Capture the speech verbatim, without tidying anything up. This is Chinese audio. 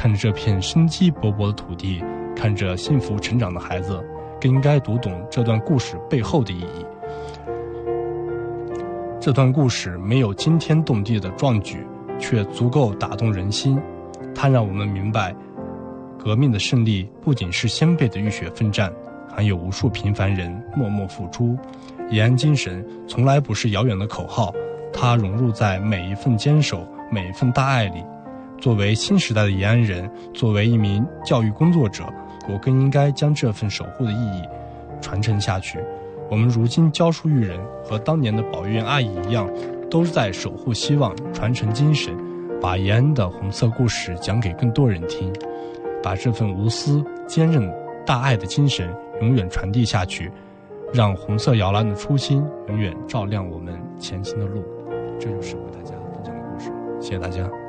看着这片生机勃勃的土地，看着幸福成长的孩子，更应该读懂这段故事背后的意义。这段故事没有惊天动地的壮举，却足够打动人心。它让我们明白，革命的胜利不仅是先辈的浴血奋战，还有无数平凡人默默付出。延安精神从来不是遥远的口号，它融入在每一份坚守，每一份大爱里。作为新时代的延安人，作为一名教育工作者，我更应该将这份守护的意义传承下去。我们如今教书育人，和当年的保育员阿姨一样，都是在守护希望，传承精神，把延安的红色故事讲给更多人听，把这份无私、坚韧、大爱的精神永远传递下去，让红色摇篮的初心永远照亮我们前行的路。这就是为大家分享的故事，谢谢大家。